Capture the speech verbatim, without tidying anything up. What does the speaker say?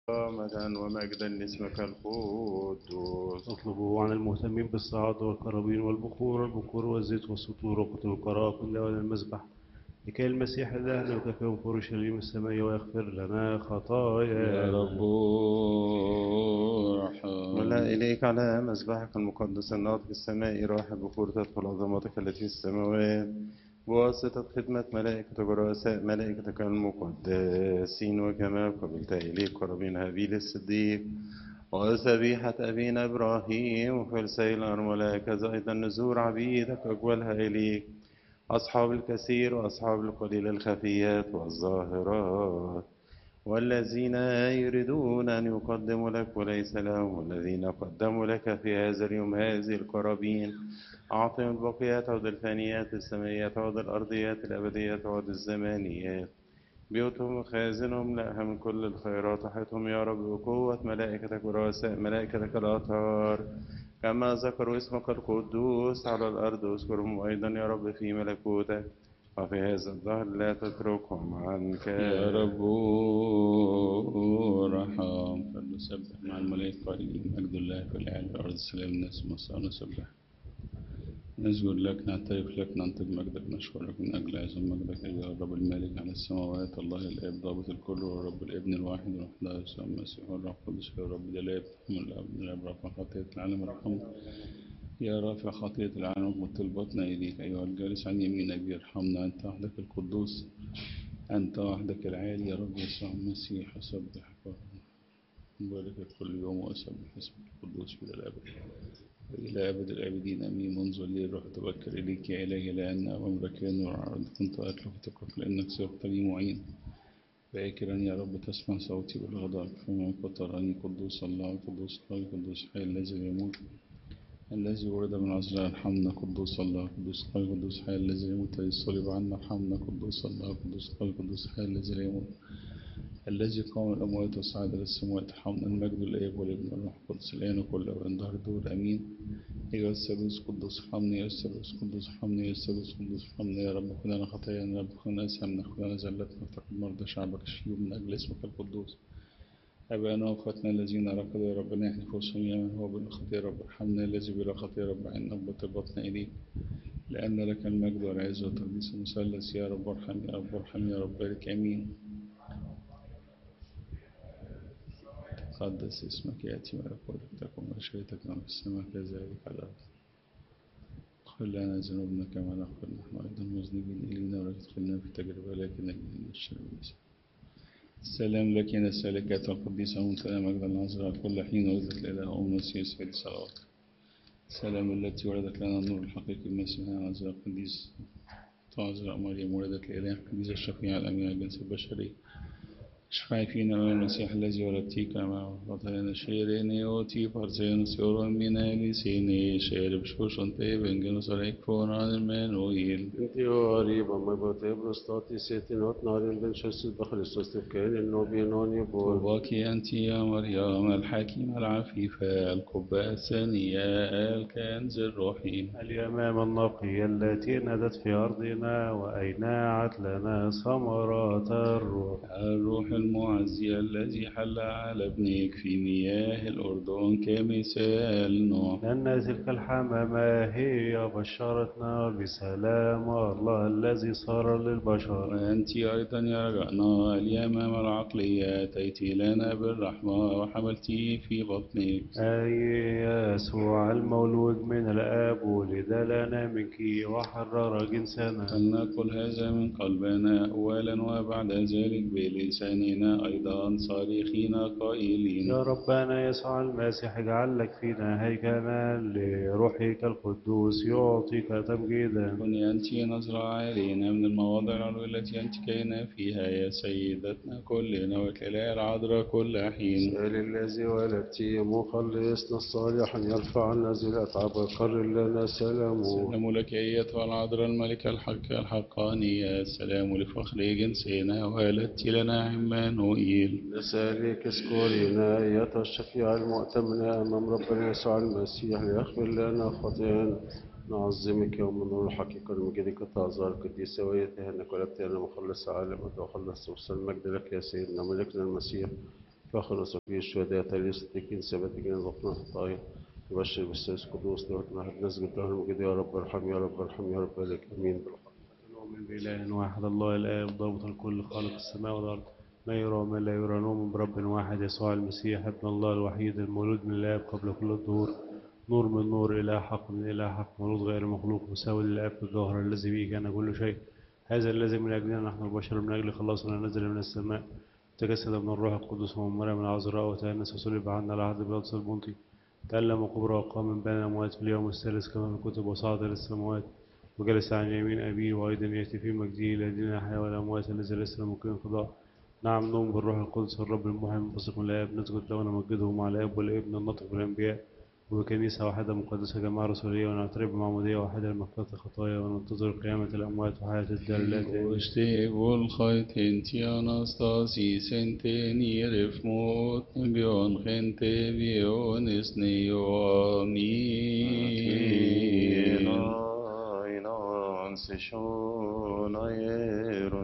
رحمة ومجدا لاسمك القدوس. اطلبوا عن المهتمين بالصعاد والقرابين والبخور والبكور والزيت والسطور وكتب القراءة كلها وعلى المذبح لكي المسيح الأهل يكفيهم في أورشليم السماء ويغفر لنا خطايانا. يا رب ولا ارحم. إليك على مذبحك المقدس الناطق السمائي راح البخور تدخل عظمتك التي في السماوات بواسطة خدمة ملائكة ورؤساء ملائكتك المقدسين، وكما قبلت إليك قرابين هابيل الصديق وذبيحة أبينا إبراهيم وفلسي الأرملة، كذا أيضا نزور عبيدك أقبلها إليك أصحاب الكثير وأصحاب القليل الخفيات والظاهرات، والذين يريدون أن يقدموا لك وليس لهم، والذين قدموا لك في هذا اليوم هذه القرابين أعطهم البقيات عود الفانيات السمائيات عود الأرضيات الأبديات عود الزمانيات، بيوتهم وخازنهم لها من كل الخيرات، وحيتهم يا رب بقوة ملائكتك ورؤساء ملائكتك الأطهار، كما ذكروا اسمك القدوس على الأرض اذكرهم أيضا يا رب في ملكوتك، وفي هذا الظهر لا تتركهم عنك. يا رب ارحم. فلنسبح مع الملائكة قائلين مجد الله في الأعلى الأرض سلام الناس مصر. نسبح نسجد لك نعترف لك ننطق مجدك نشكرك من أجل عظم مجدك أيها الرب المالك على السماوات الله الآب ضابط الكل والرب الابن الواحد الوحيد يسوع المسيح والروح القدس يا رب ده لا يبتحم الأب الأب رفع خطية العالم ارحمنا يا رافع خطية العالم وطلبتنا إليك أيها الجالس عن يمينك ارحمنا أنت وحدك القدوس أنت وحدك العالي يا رب يسوع المسيح أسبحك وباركك كل يوم وأسبح اسمك القدوس إلى الأبد إلى أبد الآبدين أمين. منذ الليل روح تبكر إليك يا إلهي لأن أمرك نور الأرض كنت أتلف تكرك لأنك سبقت لي معين باكرا يا رب تسمع صوتي بالغضب فمن قطرني قدوس الله قدوس الله قدوس حي الذي لا يموت الذي ولد من عذراء ارحمنا قدوس الله قدوس الله قدوس حي الذي لا يموت الصليب عنا ارحمنا قدوس الله قدوس الله قدوس حي الذي لا يموت الذي قام الأموات وصعد إلى السماوات ارحمنا المجد الآب والابن والروح القدس الآن وكل أوان ظهر دور أمين. أيها الثالوث قدوس ارحمني يا الثالوث قدوس ارحمني يا الثالوث قدوس ارحمني يا رب خذنا خطايانا يا رب خذنا أسهمنا خذنا زلتنا افتقد مرضى شعبك الشيوخ من أجل اسمك القدوس. أبانا وأخواتنا الذين ركضوا يا رب نحن فرصهم يا من هو بلا خطية يا رب ارحمنا الذي بلا خطية يا رب عنا وطلبتنا إليك لأن لك المجد والعز والتقديس المثلث يا رب ارحم يا رب ارحم يا رب بارك آمين. قدس اسمك يأتي ملكوتك تكن مشيئتك كما في السماء كذلك على الأرض. اغفر لنا ذنوبنا كما نغفر نحن أيضا المذنبين إلينا ولا تدخلنا في تجربة لكن نجنا من الشر. السلام لك يا السالكات القديسة ومنتهى مجد العذراء كل حين ولدت الإله أم المسيح سيد صلوات. السلام التي ولدت لنا النور الحقيقي المسيح العذراء القديس عذراء مريم ولدت الإله القديس الشفيع الأمين الجنس البشري اشفعي فينا من المسيح الذي ولدتيك مع وطننا شيريني أوتي فرزين سيورون مينالي سيني شير بشوشون تيبن جنوس ريكفون عن المانويل انتيوري بمبوتي بروستاتي سيتينوت نارين بن شسد بخريستوس تفكين النوبينوني بول. طوباكي أنت يا مريم الحكيمة العفيفة القبة الثانية الكنز الروحي اليمام النقية التي نادت في أرضنا وأينعت لنا ثمرات الروح. الروح المعزي الذي حل على ابنك في مياه الأردن كمثال نوح. لأن تلك الحمامة هي بشرتنا بسلام الله الذي صار للبشر. وأنت أيضا يا رجعنا اليمام العقلية أتيت لنا بالرحمة وحملتي في بطنك أي يسوع المولود من الآب ولد لنا منك وحرر جنسنا. فلنقل هذا من قلبنا أولا وبعد ذلك بلساننا أيضا صارخين قائلين يا ربنا يسوع المسيح اجعل لك فينا هيكلا لروحك القدوس يعطيك تمجيدا. كوني أنت نظرة علينا من المواضع العلوية التي أنت كينا فيها يا سيدتنا كلنا والإله العذراء كل حين. سأل الذي ولدتي مخلصنا الصالح أن يرفع عنا ذي الأتعاب ويقرر لنا سلامه. سلام لك أيتها العذراء الملكة الحق الحقانية السلام لفخر جنسنا ولدت لنا عمانوئيل. نسألك اذكرينا أيتها الشفيعة المؤتمنة أمام ربنا يسوع المسيح ليغفر لنا خطايانا. نعظمك يوم النور الحقيقة المجيدك تظهر القديسة ويتهنك ولدت لنا مخلص عالم وخلص وصل المجد لك يا سيدنا ملكنا المسيح فخر وصفي الشهداء تليس التكين سبتكين ضغطنا خطايا يبشر بالسيس قدوس نوت نحن نسجد له المجد يا رب ارحم يا رب ارحم يا رب لك امين. نؤمن بإله واحد الله الآب ضابط الكل خالق السماء والأرض ما يرى وما لا يرى نؤمن برب واحد يسوع المسيح ابن الله الوحيد المولود من الآب قبل كل الظهور نور من نور إله حق من إله حق مولود غير مخلوق مساوي للآب الجوهر الذي به كان كل شيء هذا الذي من أجلنا نحن البشر من أجل خلاصنا نزل من السماء تجسد من الروح القدس ومن مريم العذراء وتأنس وصلب عنا العهد بيض البنطي تألم وقبر وقام من بين الأموات في اليوم الثالث كما في الكتب وصعد إلى السماوات وجلس عن يمين أبيه وأيضا يأتي في مجده إلى دين الأحياء والأموات الذي ليس له ممكن انقضاء. نعم نؤمن بالروح القدس الرب المحيي المنبثق من الآب نسجد له ونمجده مع الآب والابن الناطق بالأنبياء وبكنيسة واحدة مقدسة جماعة رسولية ونعترف بمعمودية واحدة لمغفرة الخطايا وننتظر قيامة الأموات وحياة الدار الآتية. واشتغل خيطين تياناستاسيس انتني رفموت بيون خنتي بيون اسنيو آمين. Inan, inan, se shon ayer